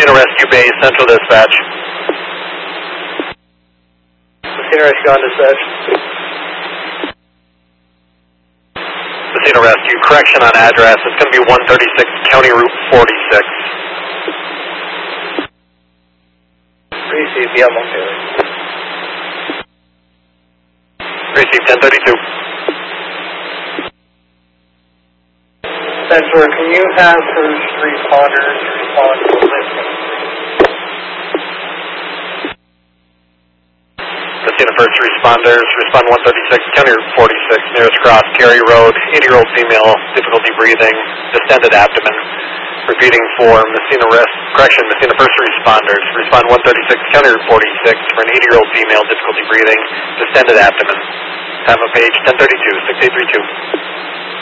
Messina Rescue Bay, Central Dispatch. Messina Rescue on dispatch. Messina Rescue, correction on address. It's going to be 136 County Route 46. Received, yeah, I'm okay. Received 1032. Central, can you have first responders respond to the listing? Messina first responders, respond 136, County Route 46, nearest cross, Cary Road, 80-year-old female, difficulty breathing, distended abdomen. Repeating for Messina Messina first responders, respond 136, County Route 46 for an 80-year-old female, difficulty breathing, distended abdomen. Time of page 1032, 6832.